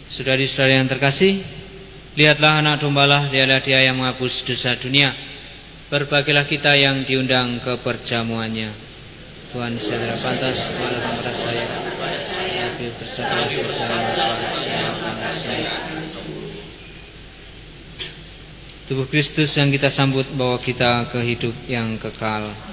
Saudari-saudari yang terkasih, lihatlah anak dombalah, dialah dia yang menghapus dosa dunia. Berbahagialah kita yang diundang ke perjamuannya. Tuhan secara pantas Tuhan datang kepada saya, tapi bersabarlah bersama saya. Tubuh Kristus yang kita sambut bawa kita ke hidup yang kekal.